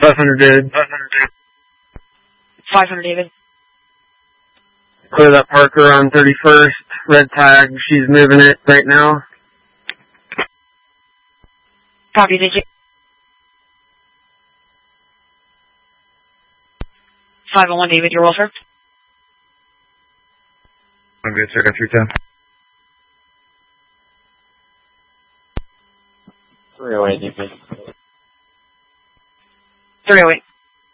500 David. 500 David. Clear that Parker on 31st. Red tag. She's moving it right now. Copy, thank you. 501 David, you're well, sir. I'm good, sir. Got 310. 308 David. 308.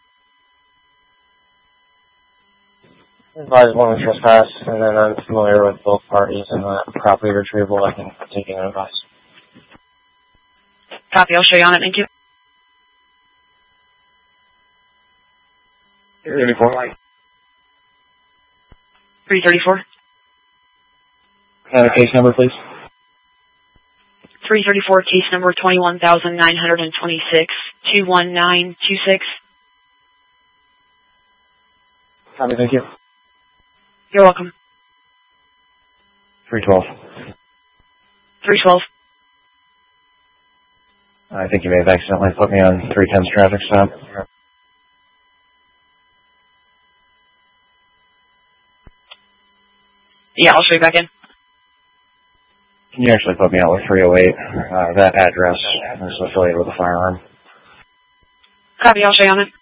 Advise one with trespass, and then I'm familiar with both parties and the property retrieval. I can take an advice. Copy, I'll show you on it, thank you. 334. 334. Case number, please. 334, case number 21,926, 21926. Copy, thank you. You're welcome. 312. 312. I think you may have accidentally put me on 310's traffic stop. Yeah, I'll show you back in. Can you actually put me out with 308? That address is affiliated with a firearm. Copy, I'll show you on it.